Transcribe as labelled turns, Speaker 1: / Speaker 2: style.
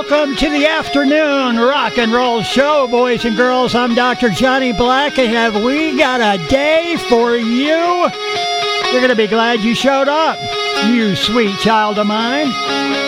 Speaker 1: Welcome to the afternoon rock and roll show, boys and girls. I'm Dr. Johnny Black, and have we got a day for you? You're going to be glad you showed up, you sweet child of mine.